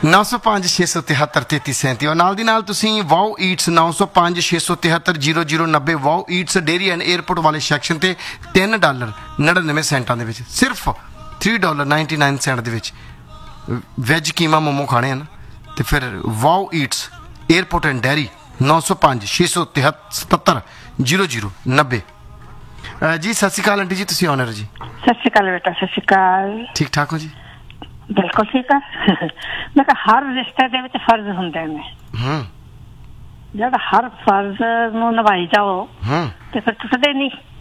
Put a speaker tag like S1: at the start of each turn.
S1: 905 673 3337 और नाल दी नाल तुसीं wow Yeats 905 673 0090 wow Yeats dairy and airport वाले सैक्शन ते $3.99 ਦੇ ਵਿੱਚ ਸਿਰਫ $3.99 ਦੇ ਵਿੱਚ ਵੈਜ ਕੀਮਾ ਮੋਮੋ ਖਾਣੇ ਹਨ ਤੇ ਫਿਰ wow Eats airport and dairy 905 673 0090 जी सत श्री अकाल आंटी जी तुसीं ऑनर जी
S2: सत श्री अकाल बेटा सत श्री अकाल
S1: ठीक ठाक हो जी
S2: बिल्कुल ठीक है मैं कहा हर रिश्ते दे विच फर्ज हुंदे ने जद हर फर्ज नूं निभाई जाओ ते फिर टुटदे नहीं